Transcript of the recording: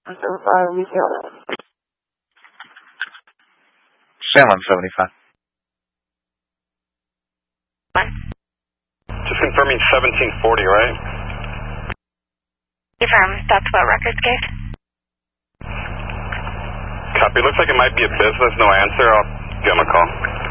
Retail. San 175. Just confirming 1740, right? Confirm. That's what records gave. Copy. Looks like it might be a business. No answer. I'll give him a call.